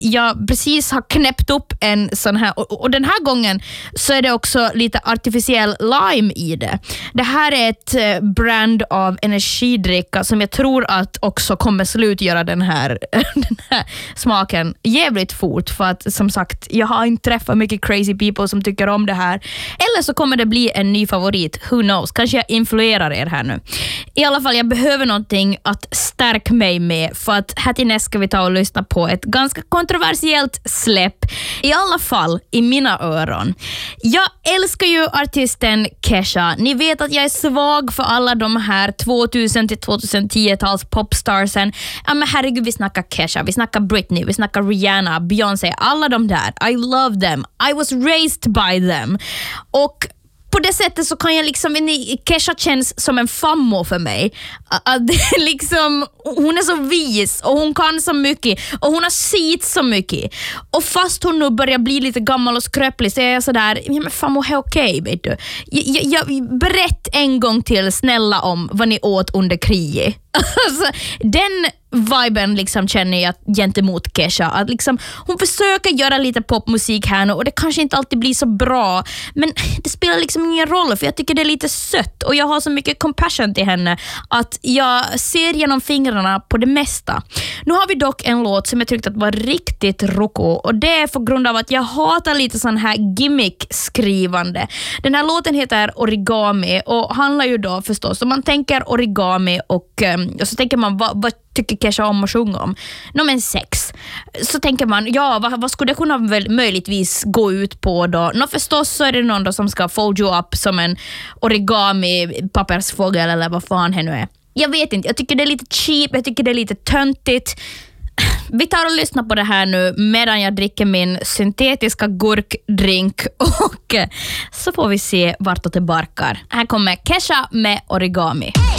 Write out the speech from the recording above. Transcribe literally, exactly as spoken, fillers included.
jag precis har knäppt upp en sån här, och, och den här gången så är det också lite artificiell lime i det. Det här är ett brand av energidricka som jag tror att också kommer slutgöra den här, den här smaken jävligt fort, för att som sagt, jag har inte träffat mycket crazy people som tycker om det här. Eller så kommer det bli en ny favorit, who knows, kanske jag influerar er här nu. I alla fall, jag behöver någonting att stärka mig med, för att här till nästa ska vi ta och lyssna på ett ganska kontroversiellt släpp, i alla fall i mina öron. Jag älskar ju artisten Kesha. Ni vet att jag är svag för alla de här tvåtusen till tjugohundratio-tals popstarsen. Ja, men herregud, vi snackar Kesha, vi snackar Britney, vi snackar Rihanna, Beyoncé, alla de där. I love them. I was raised by them. Och på det sättet så kan jag liksom, Kesha känns som en fammo för mig. liksom, hon är så vis och hon kan så mycket och hon har sitt så mycket. Och fast hon nu börjar bli lite gammal och skröplig så är jag sådär, ja men fammo är okej, vet du. Jag, jag, berätt en gång till, snälla, om vad ni åt under kriget. Alltså, den viben liksom känner jag gentemot Kesha, att liksom, hon försöker göra lite popmusik här nu och det kanske inte alltid blir så bra, men det spelar liksom ingen roll, för jag tycker det är lite sött och jag har så mycket compassion till henne att jag ser genom fingrarna på det mesta. Nu har vi dock en låt som jag tyckte att var riktigt roko, och det är på grund av att jag hatar lite sån här gimmick-skrivande. Den här låten heter Origami och handlar ju då förstås, om man tänker origami och och så tänker man, vad, vad tycker Kesha om att sjunga om? No, men sex. Så tänker man, ja, vad, vad skulle det kunna väl möjligtvis gå ut på då? No, förstås så är det någon då som ska fold you up som en origami pappersfågel eller vad fan det nu är. Jag vet inte, jag tycker det är lite cheap, jag tycker det är lite töntigt. Vi tar och lyssnar på det här nu medan jag dricker min syntetiska gurkdrink, och så får vi se vart det barkar. Här kommer Kesha med Origami.